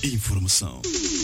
Informação.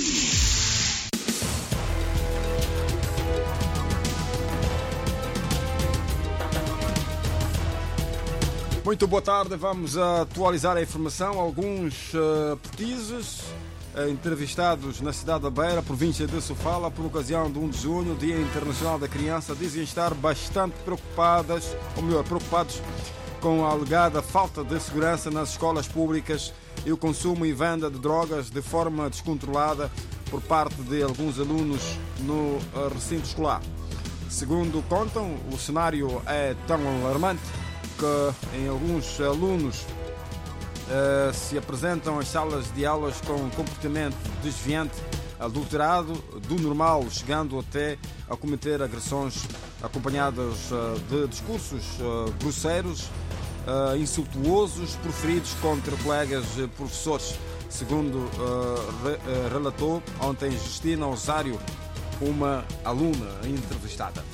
Muito boa tarde, vamos atualizar a informação. Alguns petizes entrevistados na cidade da Beira, província de Sofala, por ocasião de 1 de junho, Dia Internacional da Criança, dizem estar bastante preocupados com a alegada falta de segurança nas escolas públicas e o consumo e venda de drogas de forma descontrolada por parte de alguns alunos no recinto escolar. Segundo contam, o cenário é tão alarmante que em alguns alunos se apresentam as salas de aulas com comportamento desviante, adulterado do normal, chegando até a cometer agressões acompanhadas de discursos grosseiros, insultuosos, proferidos contra colegas professores, segundo relatou ontem Justina Osário, uma aluna entrevistada.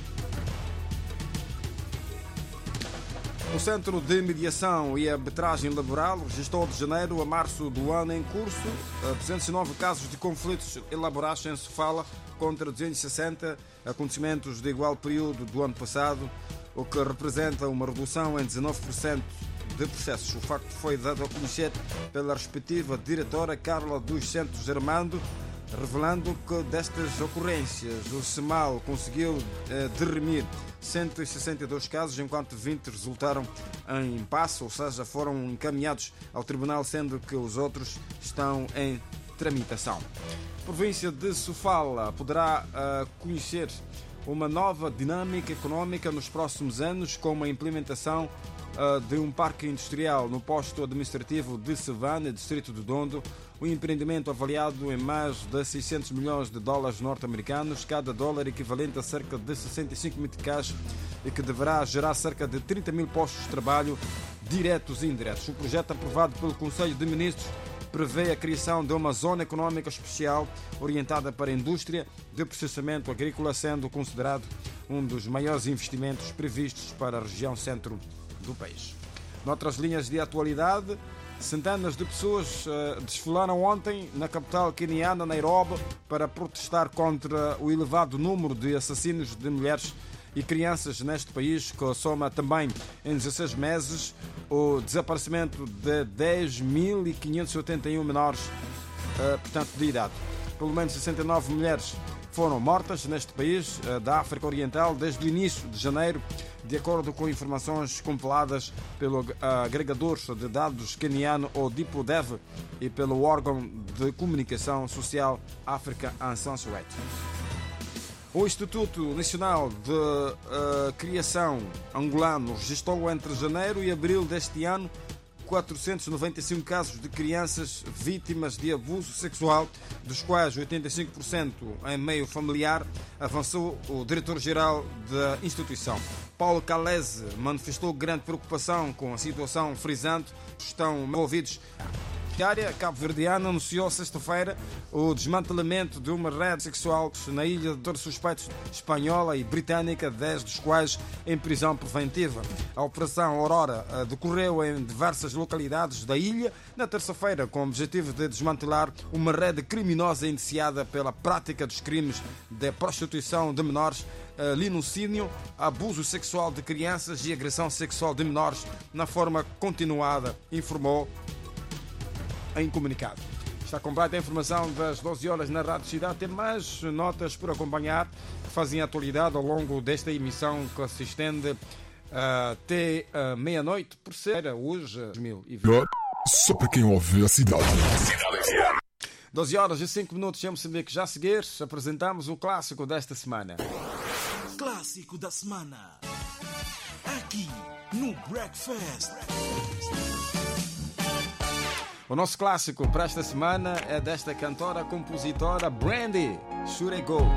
O Centro de Mediação e Arbitragem Laboral registrou de janeiro a março do ano em curso 209 casos de conflitos elaborados em Sofala contra 260 acontecimentos de igual período do ano passado, o que representa uma redução em 19% de processos. O facto foi dado a conhecer pela respectiva diretora Carla dos Santos Armando, revelando que destas ocorrências o CEMAL conseguiu dirimir 162 casos, enquanto 20 resultaram em impasse, ou seja, foram encaminhados ao tribunal, sendo que os outros estão em tramitação. A província de Sofala poderá conhecer uma nova dinâmica económica nos próximos anos, com a implementação de um parque industrial no posto administrativo de Savana, distrito de Dondo, um empreendimento avaliado em mais de 600 milhões de dólares norte-americanos, cada dólar equivalente a cerca de 65 meticais, e que deverá gerar cerca de 30 mil postos de trabalho diretos e indiretos. O projeto aprovado pelo Conselho de Ministros prevê a criação de uma zona económica especial orientada para a indústria de processamento agrícola, sendo considerado um dos maiores investimentos previstos para a região centro do país. Noutras linhas de atualidade, centenas de pessoas desfilaram ontem na capital queniana, Nairobi, para protestar contra o elevado número de assassinos de mulheres e crianças neste país, que soma também em 16 meses o desaparecimento de 10.581 menores de idade. Pelo menos 69 mulheres foram mortas neste país da África Oriental desde o início de janeiro, de acordo com informações compiladas pelo agregador de dados queniano ODIPO-DEV e pelo órgão de comunicação social Africa Uncensored. O Instituto Nacional de Criação angolano registrou entre janeiro e abril deste ano 495 casos de crianças vítimas de abuso sexual, dos quais 85% em meio familiar, avançou o diretor-geral da instituição. Paulo Calese manifestou grande preocupação com a situação, frisando que estão envolvidos. A área cabo-verdiana anunciou sexta-feira o desmantelamento de uma rede sexual na ilha de suspeitos espanhola e britânica, 10 dos quais em prisão preventiva. A Operação Aurora decorreu em diversas localidades da ilha na terça-feira, com o objetivo de desmantelar uma rede criminosa iniciada pela prática dos crimes de prostituição de menores, linocínio, abuso sexual de crianças e agressão sexual de menores na forma continuada, informou em comunicado. Está completa a informação das 12 horas na Rádio Cidade. Tem mais notas por acompanhar que fazem a atualidade ao longo desta emissão, que se estende até meia-noite, por ser hoje 2020. Só para quem ouve a cidade. 12 horas e 5 minutos em Moçambique. Já a seguir, apresentamos o clássico desta semana. Clássico da semana. Aqui no Breakfast. O nosso clássico para esta semana é desta cantora-compositora Brandy, Should I Go?